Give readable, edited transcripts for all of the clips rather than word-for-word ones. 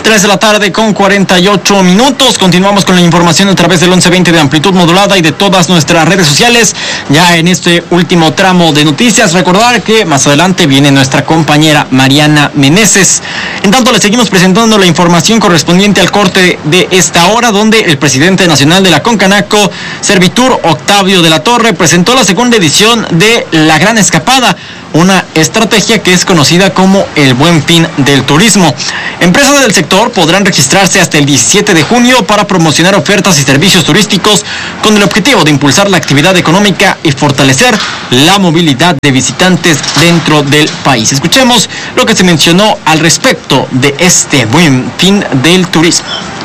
3 de la tarde con 48 minutos. Continuamos con la información a través del 1120 de amplitud modulada y de todas nuestras redes sociales. Ya en este último tramo de noticias, recordar que más adelante viene nuestra compañera Mariana Meneses. En tanto, le seguimos presentando la información correspondiente al corte de esta hora, donde el presidente nacional de la Concanaco, Servitur, Octavio de la Torre, presentó la segunda edición de La Gran Escapada, una estrategia que es conocida como el Buen Fin del Turismo. Empresas del sector podrán registrarse hasta el 17 de junio para promocionar ofertas y servicios turísticos con el objetivo de impulsar la actividad económica y fortalecer la movilidad de visitantes dentro del país. Escuchemos lo que se mencionó al respecto de este Buen Fin del Turismo.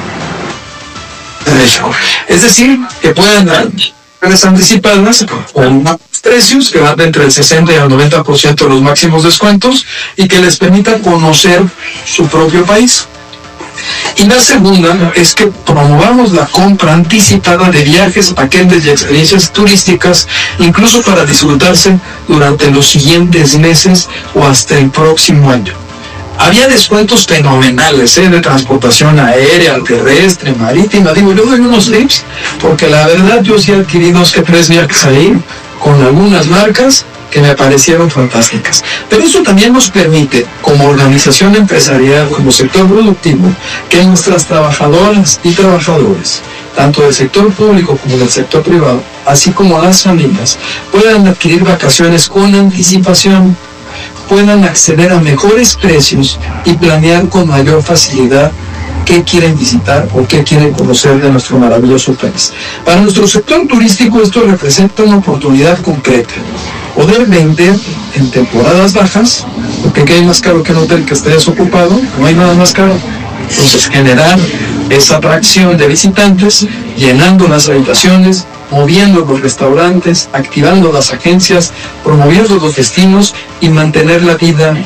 Es decir, que puedan dar anticipadas con precios que van de entre el 60 y el 90% de los máximos descuentos y que les permitan conocer su propio país. Y la segunda es que promovamos la compra anticipada de viajes, paquetes y experiencias turísticas, incluso para disfrutarse durante los siguientes meses o hasta el próximo año. Había descuentos fenomenales de transportación aérea, terrestre, marítima. Yo doy unos tips porque la verdad yo sí he adquirido 2 que 3 viajes ahí con algunas marcas que me parecieron fantásticas. Pero eso también nos permite, como organización empresarial, como sector productivo, que nuestras trabajadoras y trabajadores, tanto del sector público como del sector privado, así como las familias, puedan adquirir vacaciones con anticipación, puedan acceder a mejores precios y planear con mayor facilidad qué quieren visitar o qué quieren conocer de nuestro maravilloso país. Para nuestro sector turístico esto representa una oportunidad concreta. Poder vender en temporadas bajas, porque ¿qué hay más caro que un hotel que esté desocupado? No hay nada más caro. Entonces generar esa atracción de visitantes, llenando las habitaciones, moviendo los restaurantes, activando las agencias, promoviendo los destinos y mantener la vida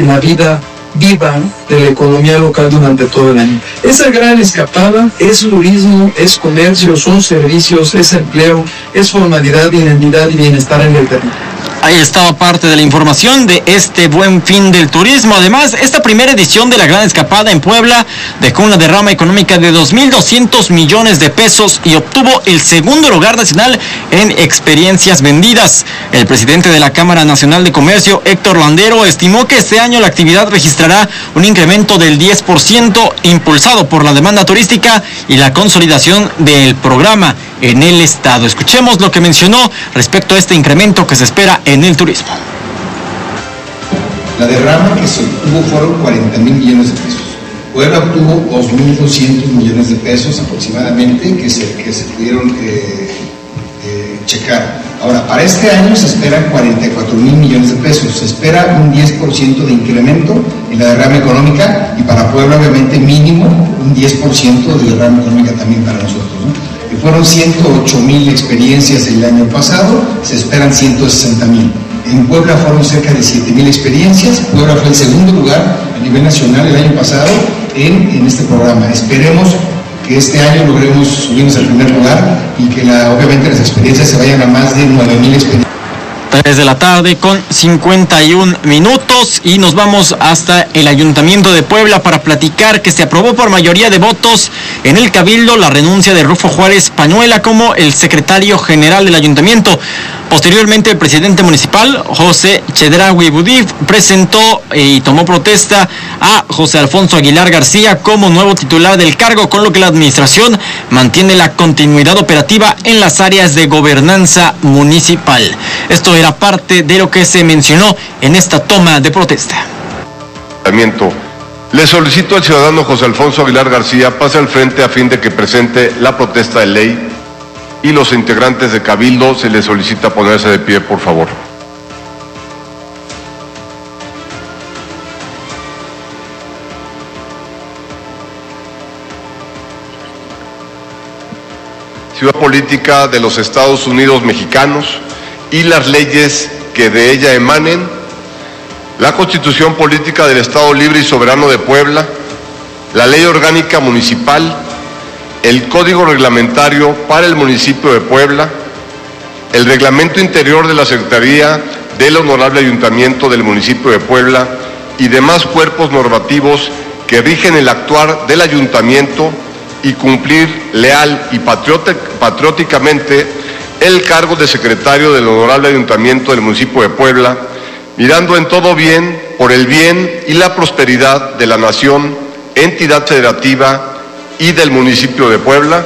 viva de la economía local durante todo el año. Esa gran escapada es turismo, es comercio, son servicios, es empleo, es formalidad, identidad y bienestar en el territorio. Ahí estaba parte de la información de este Buen Fin del Turismo. Además, esta primera edición de La Gran Escapada en Puebla dejó una derrama económica de 2.200 millones de pesos y obtuvo el segundo lugar nacional en experiencias vendidas. El presidente de la Cámara Nacional de Comercio, Héctor Landero, estimó que este año la actividad registrará un incremento del 10% impulsado por la demanda turística y la consolidación del programa en el estado. Escuchemos lo que mencionó respecto a este incremento que se espera en el turismo. La derrama que se obtuvo fueron 40,000 millones de pesos. Puebla obtuvo 2.200 millones de pesos aproximadamente que se pudieron checar. Ahora, para este año se esperan 44,000 millones de pesos. Se espera un 10% de incremento en la derrama económica y para Puebla obviamente mínimo un 10% de derrama económica también para nosotros, ¿no? Que fueron 108,000 experiencias el año pasado, se esperan 160,000. En Puebla fueron cerca de 7,000 experiencias. Puebla fue el segundo lugar a nivel nacional el año pasado en este programa. Esperemos que este año logremos subirnos al primer lugar y que obviamente las experiencias se vayan a más de 9,000 experiencias. 3 de la tarde con 51 minutos y nos vamos hasta el Ayuntamiento de Puebla para platicar que se aprobó por mayoría de votos en el Cabildo la renuncia de Rufo Juárez Pañuela como el secretario general del Ayuntamiento. Posteriormente, el presidente municipal, José Chedraui Budif, presentó y tomó protesta a José Alfonso Aguilar García como nuevo titular del cargo, con lo que la administración mantiene la continuidad operativa en las áreas de gobernanza municipal. Esto era parte de lo que se mencionó en esta toma de protesta. Le solicito al ciudadano José Alfonso Aguilar García pase al frente a fin de que presente la protesta de ley y los integrantes de Cabildo se les solicita ponerse de pie, por favor. Ciudad política de los Estados Unidos mexicanos y las leyes que de ella emanen, la Constitución Política del Estado Libre y Soberano de Puebla, la Ley Orgánica Municipal, el Código Reglamentario para el Municipio de Puebla, el Reglamento Interior de la Secretaría del Honorable Ayuntamiento del Municipio de Puebla y demás cuerpos normativos que rigen el actuar del ayuntamiento y cumplir leal y patrióticamente el cargo de secretario del honorable ayuntamiento del municipio de Puebla, mirando en todo bien por el bien y la prosperidad de la nación, entidad federativa y del municipio de Puebla.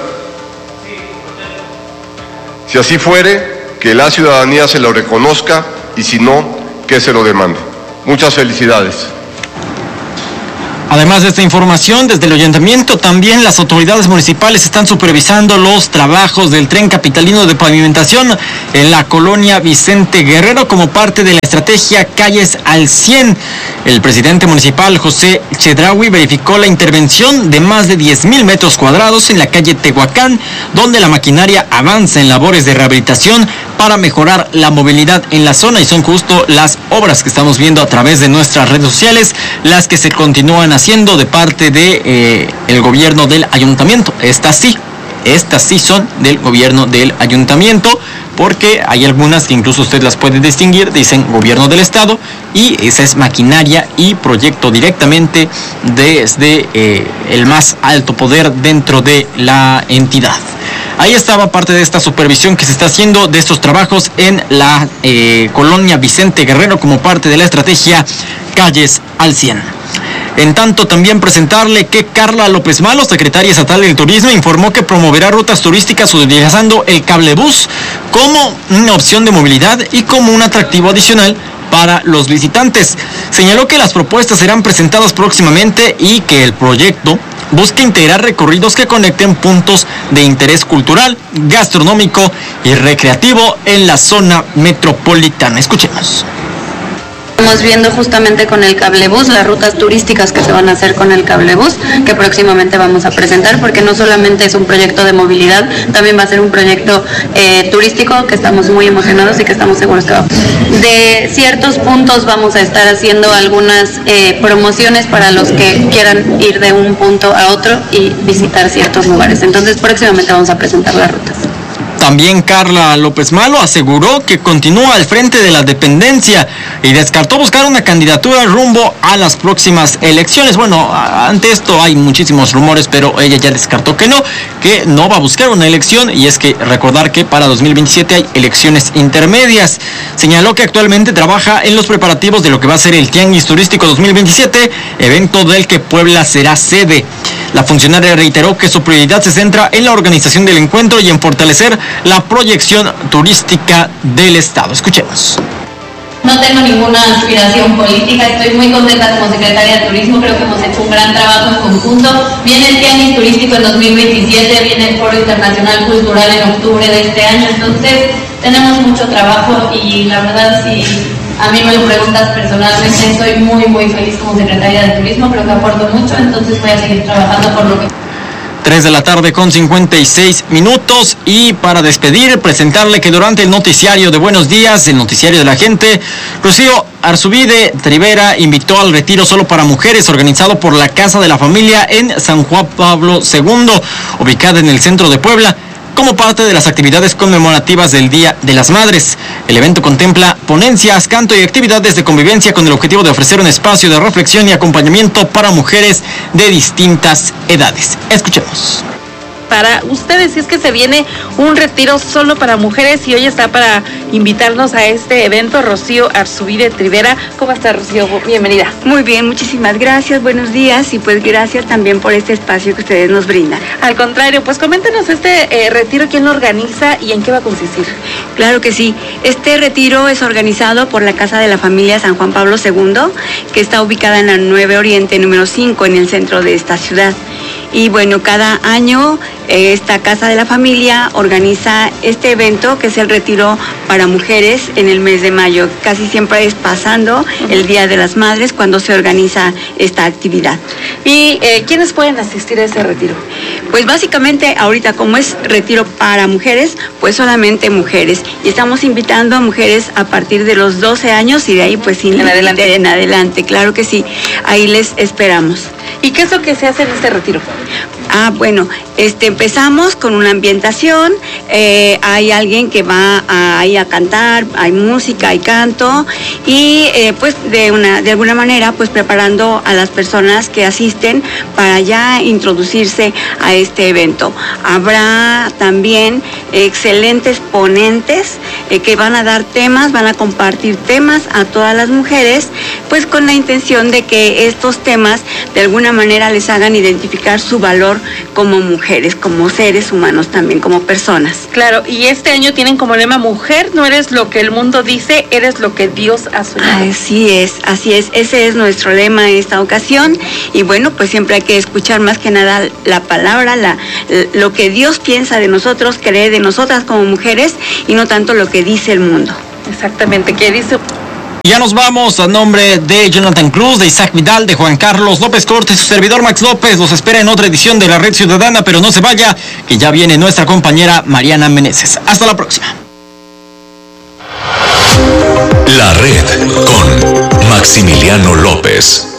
Si así fuere, que la ciudadanía se lo reconozca y si no, que se lo demande. Muchas felicidades. Además de esta información, desde el ayuntamiento también las autoridades municipales están supervisando los trabajos del tren capitalino de pavimentación en la colonia Vicente Guerrero como parte de la estrategia Calles al 100. El presidente municipal José Chedraui verificó la intervención de más de 10,000 metros cuadrados en la calle Tehuacán, donde la maquinaria avanza en labores de rehabilitación para mejorar la movilidad en la zona, y son justo las obras que estamos viendo a través de nuestras redes sociales las que se continúan haciendo de parte de el gobierno del ayuntamiento. Estas sí son del gobierno del ayuntamiento, porque hay algunas que incluso usted las puede distinguir, dicen gobierno del estado, y esa es maquinaria y proyecto directamente desde el más alto poder dentro de la entidad. Ahí estaba parte de esta supervisión que se está haciendo de estos trabajos en la colonia Vicente Guerrero como parte de la estrategia Calles al 100. En tanto, también presentarle que Carla López Malo, secretaria estatal del Turismo, informó que promoverá rutas turísticas utilizando el cablebús como una opción de movilidad y como un atractivo adicional para los visitantes. Señaló que las propuestas serán presentadas próximamente y que el proyecto busca integrar recorridos que conecten puntos de interés cultural, gastronómico y recreativo en la zona metropolitana. Escuchemos. Estamos viendo justamente con el cablebús las rutas turísticas que se van a hacer con el cablebús, que próximamente vamos a presentar, porque no solamente es un proyecto de movilidad, también va a ser un proyecto turístico que estamos muy emocionados y que estamos seguros que va. De ciertos puntos vamos a estar haciendo algunas promociones para los que quieran ir de un punto a otro y visitar ciertos lugares. Entonces próximamente vamos a presentar las rutas. También Carla López Malo aseguró que continúa al frente de la dependencia y descartó buscar una candidatura rumbo a las próximas elecciones. Bueno, ante esto hay muchísimos rumores, pero ella ya descartó que no va a buscar una elección, y es que recordar que para 2027 hay elecciones intermedias. Señaló que actualmente trabaja en los preparativos de lo que va a ser el Tianguis Turístico 2027, evento del que Puebla será sede. La funcionaria reiteró que su prioridad se centra en la organización del encuentro y en fortalecer la proyección turística del Estado. Escuchemos. No tengo ninguna aspiración política, estoy muy contenta como secretaria de Turismo, creo que hemos hecho un gran trabajo en conjunto. Viene el Tianguis Turístico en 2027, viene el Foro Internacional Cultural en octubre de este año, entonces tenemos mucho trabajo y la verdad, si a mí me lo preguntas personalmente, soy muy muy feliz como secretaria de Turismo, creo que aporto mucho, entonces voy a seguir trabajando por lo que... 3 de la tarde con 56 minutos, y para despedir, presentarle que durante el noticiario de Buenos Días, el noticiario de la gente, Rocío Arzubide Trivera invitó al retiro solo para mujeres organizado por la Casa de la Familia en San Juan Pablo II, ubicada en el centro de Puebla, como parte de las actividades conmemorativas del Día de las Madres. El evento contempla ponencias, canto y actividades de convivencia con el objetivo de ofrecer un espacio de reflexión y acompañamiento para mujeres de distintas edades. Escuchemos. Para ustedes, si es que se viene un retiro solo para mujeres, y hoy está para invitarnos a este evento Rocío Arzubide Trivera. ¿Cómo está, Rocío? Bienvenida. Muy bien, muchísimas gracias, buenos días, y pues gracias también por este espacio que ustedes nos brindan. Al contrario, pues coméntenos este retiro, quién lo organiza y en qué va a consistir. Claro que sí, este retiro es organizado por la Casa de la Familia San Juan Pablo II, que está ubicada en la 9 Oriente, número 5, en el centro de esta ciudad. Y bueno, cada año esta Casa de la Familia organiza este evento, que es el retiro para mujeres en el mes de mayo. Casi siempre es pasando el Día de las Madres cuando se organiza esta actividad. ¿Y quiénes pueden asistir a ese retiro? Pues básicamente ahorita, como es retiro para mujeres, pues solamente mujeres. Y estamos invitando a mujeres a partir de los 12 años y de ahí pues en adelante, claro que sí. Ahí les esperamos. ¿Y qué es lo que se hace en este retiro? Bueno, empezamos con una ambientación, hay alguien que va ahí a cantar, hay música, hay canto y pues de alguna manera pues preparando a las personas que asisten para ya introducirse a este evento. Habrá también excelentes ponentes que van a dar temas, van a compartir temas a todas las mujeres, pues con la intención de que estos temas de alguna manera les hagan identificar su valor como mujeres, como seres humanos también, como personas. Claro, y este año tienen como lema: mujer, no eres lo que el mundo dice, eres lo que Dios ha soñado. Así es, ese es nuestro lema en esta ocasión, y bueno, pues siempre hay que escuchar más que nada la palabra, lo que Dios piensa de nosotros, cree de nosotras como mujeres, y no tanto lo que dice el mundo. Exactamente, ¿qué dice? Ya nos vamos. A nombre de Jonathan Cruz, de Isaac Vidal, de Juan Carlos López Cortes, su servidor Max López, los espera en otra edición de La Red Ciudadana, pero no se vaya, que ya viene nuestra compañera Mariana Meneses. Hasta la próxima. La Red con Maximiliano López.